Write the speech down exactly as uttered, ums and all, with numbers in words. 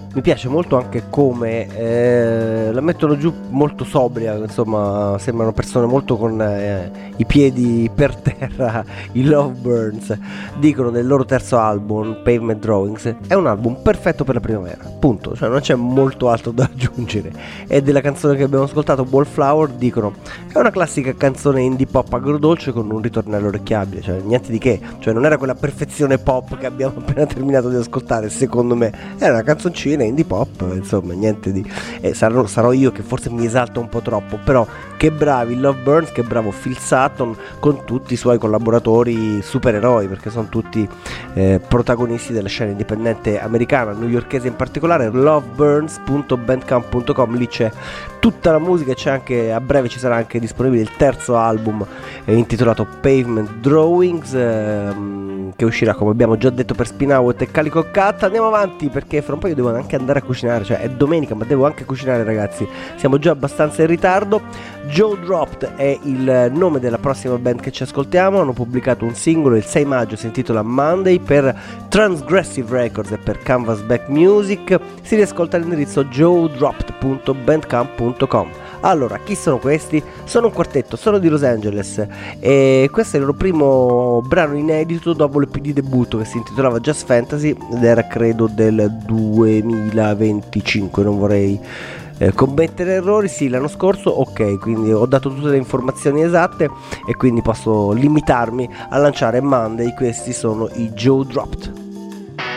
mi piace molto anche come eh, la mettono giù molto sobria, insomma sembrano persone molto con eh, i piedi per terra. I Lovebirds dicono del loro terzo album Pavement Drawings è un album perfetto per la primavera, punto, cioè non c'è molto altro da aggiungere. E della canzone che abbiamo ascoltato, Wallflower, dicono è una classica canzone indie pop agrodolce con un ritornello orecchiabile, cioè niente di che, cioè non era quella perfezione pop che abbiamo appena terminato di ascoltare, secondo me era una canzoncina indie pop, insomma niente di eh, sarò, sarò io che forse mi esalto un po' troppo, però che bravi i Lovebirds, che bravo Phil Sutton con tutti i suoi collaboratori supereroi, perché sono tutti eh, protagonisti della scena indipendente americana, newyorkese in particolare. Loveburns punto bandcamp punto com, lì c'è tutta la musica, c'è anche, a breve ci sarà anche disponibile il terzo album eh, intitolato Pavement Drawings, ehm, che uscirà, come abbiamo già detto, per Spinauet e Calico Cat. Andiamo avanti perché fra un po' io devo anche andare a cucinare, cioè è domenica ma devo anche cucinare, ragazzi, siamo già abbastanza in ritardo. Joe Dropped è il nome della prossima band che ci ascoltiamo, hanno pubblicato un singolo il sei maggio, si intitola Monday, per Transgressive Records e per Canvasback Music. Si riascolta all'indirizzo joe dropped punto bandcamp punto com. Allora, chi sono questi? Sono un quartetto, sono di Los Angeles e questo è il loro primo brano inedito dopo l'E P di debutto che si intitolava Just Fantasy ed era credo del duemilaventicinque, non vorrei eh, commettere errori. Sì, l'anno scorso, ok, quindi ho dato tutte le informazioni esatte e quindi posso limitarmi a lanciare Monday. Questi sono i Joe Dropped.